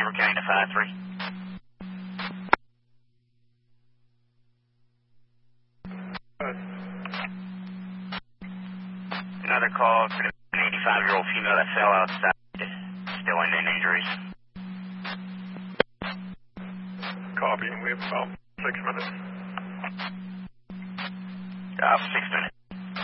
We're counting to 5-3. Another call to an 85-year-old female that fell outside. Still in injuries. Copy. We have about 6 minutes. 6 minutes.